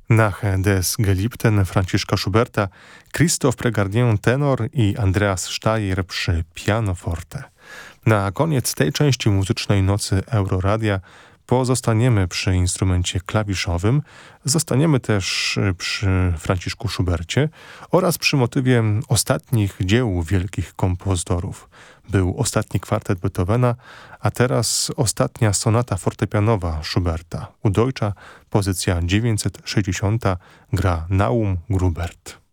Nach des Geliebten Franciszka Schuberta, Christoph Pregardien tenor i Andreas Steier przy pianoforte. Na koniec tej części muzycznej nocy Euroradia pozostaniemy przy instrumencie klawiszowym, zostaniemy też przy Franciszku Schubercie oraz przy motywie ostatnich dzieł wielkich kompozytorów. Był ostatni kwartet Beethovena, a teraz ostatnia sonata fortepianowa Schuberta. U Deutscha pozycja 960 gra Naum Grubert.